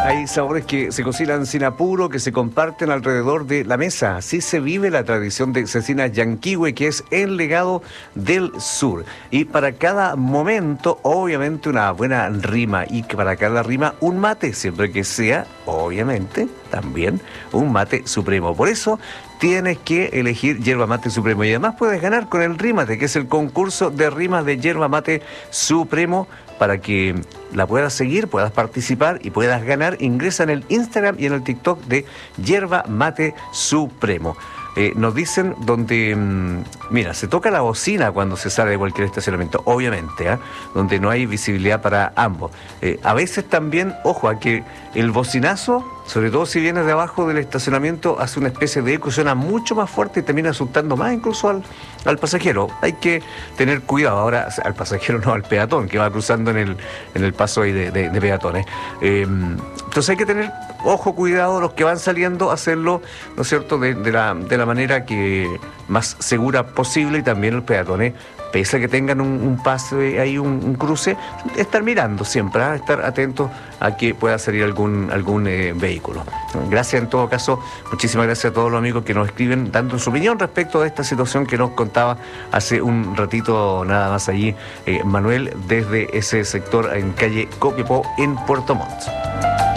Hay sabores que se cocinan sin apuro, que se comparten alrededor de la mesa. Así se vive la tradición de Cecina Llanquihue, que es el legado del sur. Y para cada momento, obviamente, una buena rima. Y que para cada rima, un mate, siempre que sea, obviamente, también un mate supremo. Por eso tienes que elegir Yerba Mate Supremo. Y además puedes ganar con el Rímate, que es el concurso de rimas de Yerba Mate Supremo. Para que la puedas seguir, puedas participar y puedas ganar, ingresa en el Instagram y en el TikTok de Yerba Mate Supremo. Nos dicen donde, mira, se toca la bocina cuando se sale de cualquier estacionamiento, obviamente, donde no hay visibilidad para ambos. A veces también, ojo, a que el bocinazo, sobre todo si vienes de abajo del estacionamiento, hace una especie de eco, suena mucho más fuerte y termina asustando más incluso al pasajero. Hay que tener cuidado. Ahora, al pasajero no, al peatón que va cruzando en el paso ahí de peatones. Entonces hay que tener ojo, cuidado, los que van saliendo, hacerlo, ¿no es cierto?, de la manera que más segura posible, y también los peatones, pese a que tengan un pase ahí, un cruce, estar mirando siempre, estar atentos a que pueda salir algún vehículo. Gracias en todo caso, muchísimas gracias a todos los amigos que nos escriben dando su opinión respecto de esta situación que nos contaba hace un ratito nada más allí Manuel, desde ese sector en calle Copiapó en Puerto Montt.